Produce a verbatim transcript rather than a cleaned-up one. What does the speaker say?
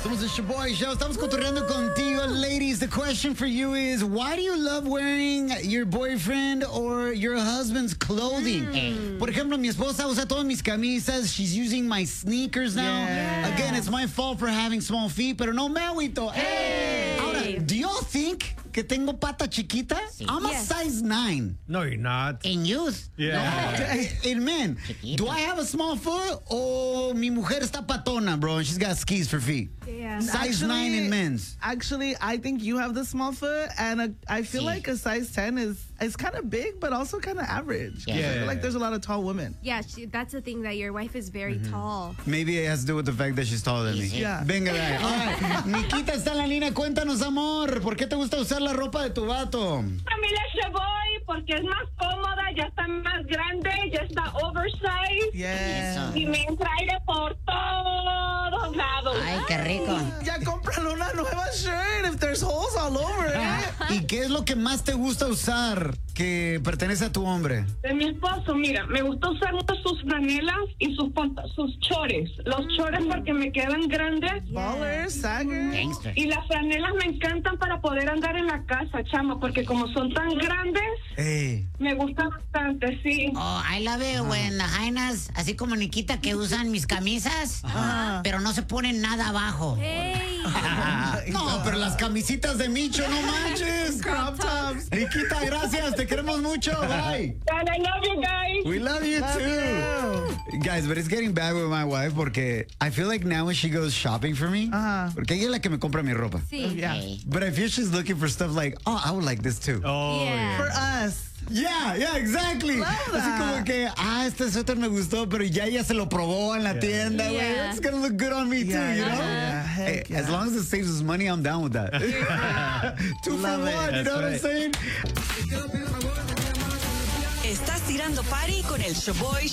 Somos el Shoboy Show. Estamos cotorreando contigo, ladies. The question for you is, why do you love wearing your boyfriend or your husband's clothing? Mm. Por ejemplo, mi esposa usa todas mis camisas. She's using my sneakers now. Yeah. Again, it's my fault for having small feet, pero no me agüito. Hey. Ahora, do y'all think que tengo pata chiquita? Sí. I'm yes. a size nine. No, you're not. In youth? Yeah. No. In men. Chiquita. Do I have a small foot? O mi mujer está patona, bro, and she's got skis for feet? Yeah. Size actually, nine in men's. Actually, I think you have the small foot, and a, I feel sí. like a size ten is is kind of big, but also kind of average. Yeah. I feel like there's a lot of tall women. Yeah, she, that's the thing, that your wife is very mm-hmm. tall. Maybe it has to do with the fact that she's taller than me. Yeah. Venga, venga. All right. Nikita está en la línea. Cuéntanos, amor, ¿por qué te gusta usar la ropa de tu vato? Familia Shoboy, porque es más cómoda, ya está más grande, ya está oversized. Yeah. Y me entra aire por todos lados. Ay, qué rico. Ya cómprale una nueva shirt if there's holes all over it. ¿Y qué es lo que más te gusta usar que pertenece a tu hombre? De mi esposo, mira, me gusta usar mucho sus franelas y sus, sus chores. Los chores porque me quedan grandes. Ballers, sagger. Gangster. Y las franelas me encantan para poder andar en la casa, chama, porque como son tan grandes, hey. me gusta bastante, sí. Oh, I love it when the jainas, así como Nikita, que usan mis camisas, Ajá. pero no se ponen nada abajo. Hey. No, pero las camisitas de Micho, no manches. Crop tops. Nikita, gracias. Te queremos mucho. Bye. And I love you guys. We love you Love too. you. Guys, but it's getting bad with my wife porque I feel like now when she goes shopping for me, Ajá. porque ella es la que me compra mi ropa. Sí. Yeah. Okay. But I feel she's looking for stuff like, oh, I would like this too. Oh, Yeah. yeah. For us. Yeah, yeah, exactly. Love Así that. como que, ah, este suéter me gustó, pero ya ella se lo probó en la Yeah. tienda, güey. Yeah. It's gonna look good on me Yeah, too, you yeah, know? yeah. Heck Hey, yeah. As long as it saves us money, I'm down with that. Two Love for it. one, you That's know what I'm right. saying? Estás tirando party con el Shoboy